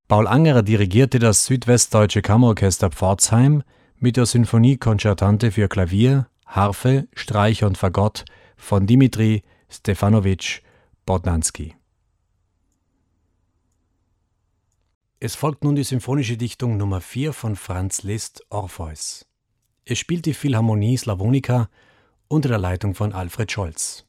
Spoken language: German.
Paul Angerer dirigierte das Südwestdeutsche Kammerorchester Pforzheim mit der Sinfonie Concertante für Klavier, Harfe, Streicher und Fagott von Dimitri Stefanowitsch Bodnansky. Es folgt nun die symphonische Dichtung Nummer 4 von Franz Liszt, Orpheus. Es spielt die Philharmonie Slavonica unter der Leitung von Alfred Scholz.